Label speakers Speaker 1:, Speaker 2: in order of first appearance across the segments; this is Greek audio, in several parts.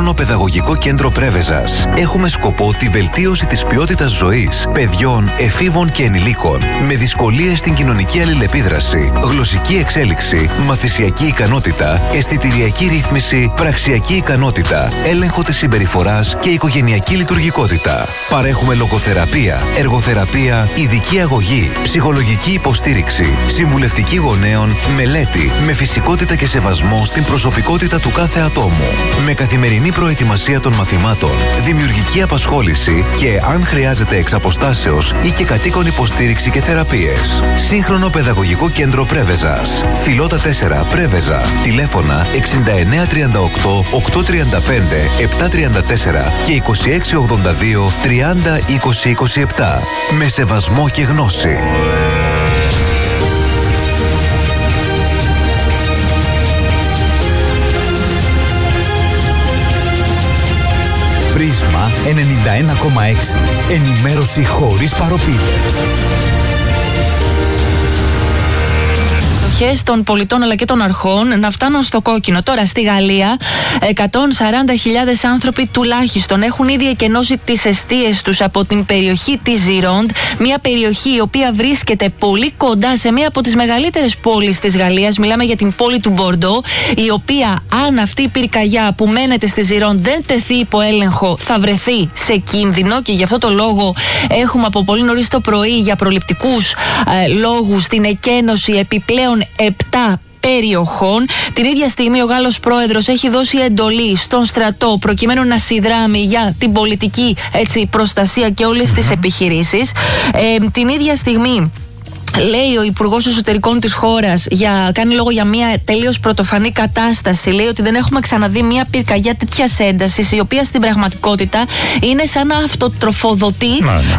Speaker 1: σύγχρονο παιδαγωγικό κέντρο Πρέβεζας. Έχουμε σκοπό τη βελτίωση της ποιότητας ζωής παιδιών, εφήβων και ενηλίκων με δυσκολίες στην κοινωνική αλληλεπίδραση, γλωσσική εξέλιξη, μαθησιακή ικανότητα, αισθητηριακή ρύθμιση, πραξιακή ικανότητα, έλεγχο της συμπεριφοράς και οικογενειακή λειτουργικότητα. Παρέχουμε λογοθεραπεία, εργοθεραπεία, ειδική αγωγή, ψυχολογική υποστήριξη, συμβουλευτική γονέων, μελέτη με φυσικότητα και σεβασμό στην προσωπικότητα του κάθε ατόμου. Με καθημερινή προετοιμασία των μαθημάτων, δημιουργική απασχόληση και, αν χρειάζεται, εξ αποστάσεως ή και κατοίκον υποστήριξη και θεραπείες. Σύγχρονο παιδαγωγικό κέντρο Πρέβεζας. Φιλότα 4 Πρέβεζα. Τηλέφωνα 6938 835 734 και 2682 30 20 27. Με σεβασμό και γνώση.
Speaker 2: Πρίσμα 91,6. Ενημέρωση χωρίς παροπίδες.
Speaker 3: Των πολιτών αλλά και των αρχών να φτάνουν στο κόκκινο. Τώρα στη Γαλλία 140.000 άνθρωποι τουλάχιστον έχουν ήδη εκενώσει τις εστίες τους από την περιοχή της Ζιρόντ, μια περιοχή η οποία βρίσκεται πολύ κοντά σε μια από τις μεγαλύτερες πόλεις της Γαλλίας. Μιλάμε για την πόλη του Μπορντό, η οποία, αν αυτή η πυρκαγιά που μένεται στη Ζιρόντ δεν τεθεί υπό έλεγχο, θα βρεθεί σε κίνδυνο, και γι' αυτό το λόγο έχουμε από πολύ νωρίς το πρωί για προληπτικούς λόγους την εκένωση επιπλέον 7 περιοχών. Την ίδια στιγμή ο Γάλλος πρόεδρος έχει δώσει εντολή στον στρατό προκειμένου να συνδράμει για την πολιτική προστασία και όλες τις επιχειρήσεις. Την ίδια στιγμή λέει ο Υπουργός Εσωτερικών της χώρας, κάνει λόγο για μια τελείως πρωτοφανή κατάσταση. Λέει ότι δεν έχουμε ξαναδεί μια πυρκαγιά τέτοιας έντασης, η οποία στην πραγματικότητα είναι σαν να αυτοτροφοδοτεί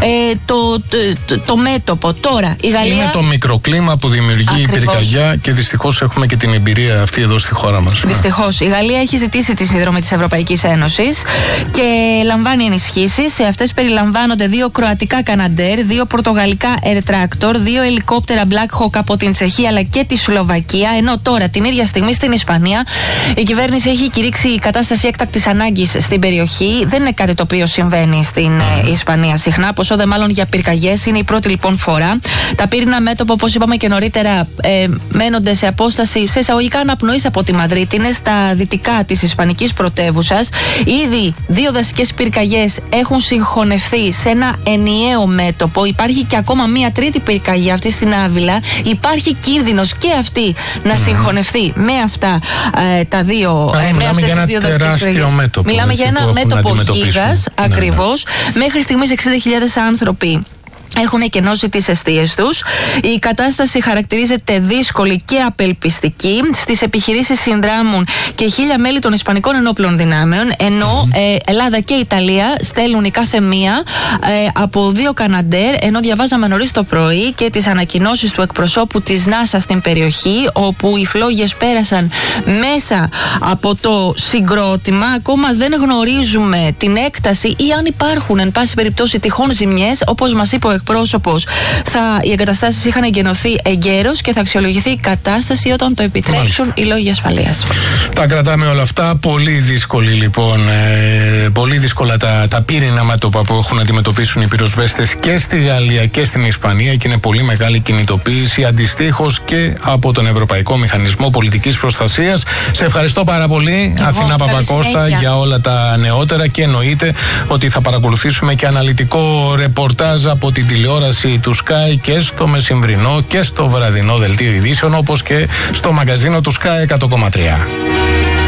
Speaker 3: το μέτωπο. Τώρα, η Γαλλία.
Speaker 4: Είναι το μικροκλίμα που δημιουργεί η πυρκαγιά, και δυστυχώς έχουμε και την εμπειρία αυτή εδώ στη χώρα μας.
Speaker 3: Δυστυχώς. Η Γαλλία έχει ζητήσει τη συνδρομή της Ευρωπαϊκής Ένωσης και λαμβάνει ενισχύσεις. Σε αυτές περιλαμβάνονται 2 κροατικά Καναντέρ, 2 πορτογαλικά Air Tractor, 2 ελικόπτερα Black Hawk από την Τσεχία αλλά και τη Σλοβακία. Ενώ τώρα, την ίδια στιγμή στην Ισπανία, η κυβέρνηση έχει κηρύξει κατάσταση έκτακτης ανάγκης στην περιοχή. Δεν είναι κάτι το οποίο συμβαίνει στην Ισπανία συχνά, πόσο δε μάλλον για πυρκαγιές. Είναι η πρώτη λοιπόν φορά. Τα πύριννα μέτωπα, όπως είπαμε και νωρίτερα, μένονται σε απόσταση, σε εισαγωγικά, αναπνοής από τη Μαδρίτη. Είναι στα δυτικά της ισπανικής πρωτεύουσας. Ήδη 2 δασικές πυρκαγιές έχουν συγχωνευτεί σε ένα ενιαίο μέτωπο. Υπάρχει και ακόμα μία τρίτη πυρκαγιά, αυτή στην Άβυλα. Υπάρχει κίνδυνος και αυτή να συγχωνευτεί με αυτά τα δύο.
Speaker 4: Μιλάμε για ένα τεράστιο μέτωπο.
Speaker 3: Μιλάμε για ένα μέτωπο γίγας, ακριβώς. Μέχρι στιγμής 60.000 άνθρωποι έχουν εκενώσει τις εστίες τους. Η κατάσταση χαρακτηρίζεται δύσκολη και απελπιστική. Στις επιχειρήσεις συνδράμουν και 1.000 μέλη των Ισπανικών Ενόπλων Δυνάμεων, ενώ Ελλάδα και Ιταλία στέλνουν η κάθε μία από 2 Καναντέρ, ενώ διαβάζαμε νωρίς το πρωί και τις ανακοινώσεις του εκπροσώπου της ΝΑΣΑ στην περιοχή, όπου οι φλόγες πέρασαν μέσα από το συγκρότημα. Ακόμα δεν γνωρίζουμε την έκταση ή αν υπάρχουν, εν πάση περιπτώσει, τυχόν ζημιές. Όπως μας είπε ο εκπρόσωπος, οι εγκαταστάσεις είχαν εγκαινωθεί εγκαίρως και θα αξιολογηθεί η κατάσταση όταν το επιτρέψουν οι λόγοι ασφαλείας.
Speaker 4: Τα κρατάμε όλα αυτά. Πολύ δύσκολη λοιπόν, πολύ δύσκολα τα πύρινα μέτωπα που έχουν να αντιμετωπίσουν οι πυροσβέστες και στη Γαλλία και στην Ισπανία, και είναι πολύ μεγάλη κινητοποίηση αντιστοίχως και από τον Ευρωπαϊκό Μηχανισμό Πολιτικής Προστασίας. Σε ευχαριστώ πάρα πολύ, Αθηνά Παπακώστα, για όλα τα νεότερα, και εννοείται ότι θα παρακολουθήσουμε και αναλυτικό ρεπορτάζ από την τηλεόραση του Sky και στο μεσημβρινό και στο βραδινό δελτίο ειδήσεων, όπως και στο μαγκαζίνο του Sky 100,3.